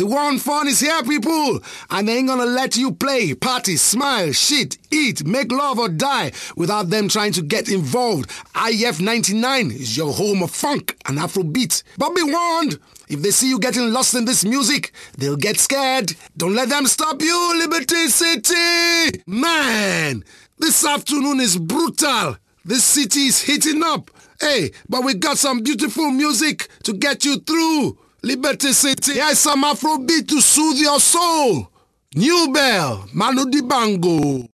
B1 Fun is here, people, and they ain't gonna let you play, party, smile, shit, eat, make love or die without them trying to get involved. IF 99 is your home of funk and Afrobeat. But be warned, if they see you getting lost in this music, they'll get scared. Don't let them stop you, Liberty City! Man, this afternoon is brutal. This city is heating up. Hey, but we got some beautiful music to get you through. Liberty City, here's some Afrobeat to soothe your soul. New Bell, Manu Dibango.